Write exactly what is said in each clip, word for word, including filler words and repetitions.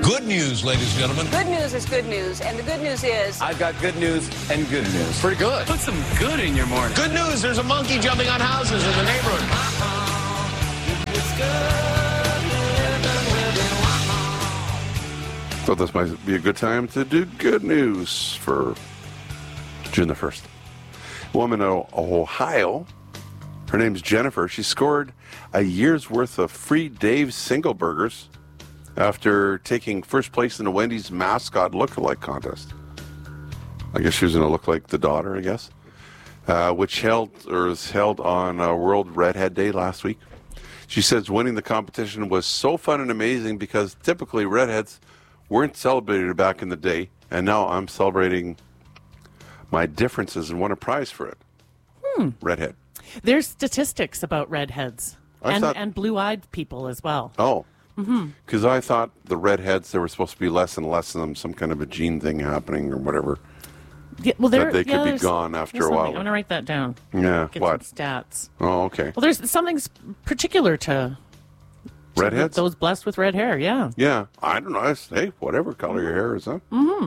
Good news, ladies and gentlemen. Good news is good news, and the good news is... I've got good news and good news. Pretty good. Put some good in your morning. Good news, there's a monkey jumping on houses in the neighborhood. So this might be a good time to do good news for June the first. A woman in Ohio, her name's Jennifer. She scored a year's worth of free Dave's Single Burgers after taking first place in the Wendy's mascot look-alike contest. I guess she was going to look like the daughter, I guess, uh, which held or was held on uh, World Redhead Day last week. She says winning the competition was so fun and amazing because typically redheads weren't celebrated back in the day, and now I'm celebrating my differences and won a prize for it. Hmm. Redhead. There's statistics about redheads I and, thought- and blue-eyed people as well. Oh. Because I thought the redheads, there were supposed to be less and less of them, some kind of a gene thing happening or whatever. Yeah, well, there, That they yeah, could be there's- gone after there's a while. something- I'm going to write that down. Yeah, Get what? some stats. Oh, okay. Well, there's something s- particular to, to Redheads? those blessed with red hair, yeah. Yeah, I don't know. I say, whatever color your hair is, huh?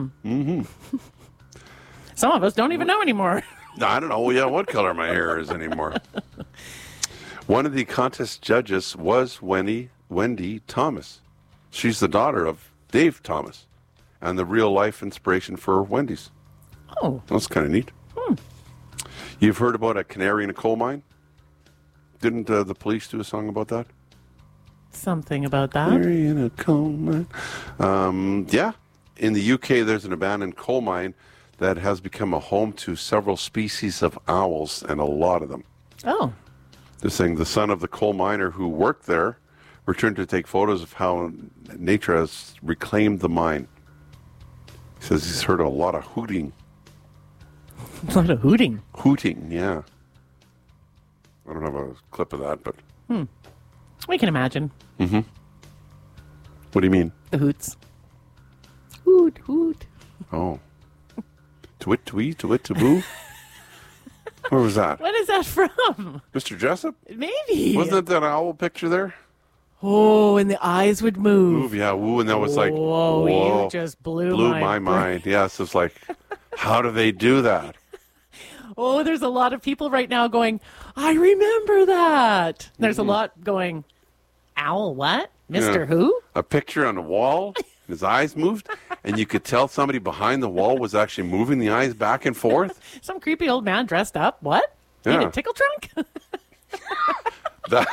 Some of us don't even know anymore. I don't know, yeah, what color my hair is anymore. One of the contest judges was Wendy, Wendy Thomas. She's the daughter of Dave Thomas and the real-life inspiration for Wendy's. Oh, That's kind of neat. You've heard about a canary in a coal mine? Didn't uh, the police do a song about that? something about that. Canary in a coal mine. Um, yeah. In the U K, there's an abandoned coal mine that has become a home to several species of owls, and a lot of them. Oh, They're saying the son of the coal miner who worked there returned to take photos of how nature has reclaimed the mine. He says he's heard a lot of hooting. a lot of hooting. Hooting, yeah. I don't have a clip of that, but We can imagine what do you mean? the hoots. Hoot, hoot. Oh. Twit, twee, twit, taboo? Where was that? What is that from? Mister Jessup? Maybe. Wasn't it that owl picture there? Oh, and the eyes would move. Move, yeah, woo, and that was like, Whoa, whoa, you just blew, blew my, my brain. mind. Yes, it's like, how do they do that? Oh, there's a lot of people right now going, I remember that. There's Mm-hmm. a lot going, owl what? Mister Yeah. Who? A picture on the wall, his eyes moved, and you could tell somebody behind the wall was actually moving the eyes back and forth. Some creepy old man dressed up. What? In Yeah. a tickle trunk? That-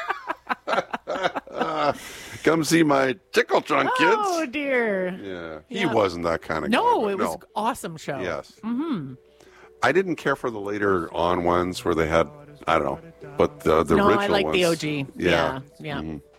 Come see my tickle trunk, kids. Oh, dear. Yeah, he Yeah. wasn't that kind of guy. No, but it was an awesome show. Yes. Mm-hmm. I didn't care for the later on ones where they had, I don't know, but the the No, original I like ones. the O G. Yeah. Yeah. yeah. Mhm.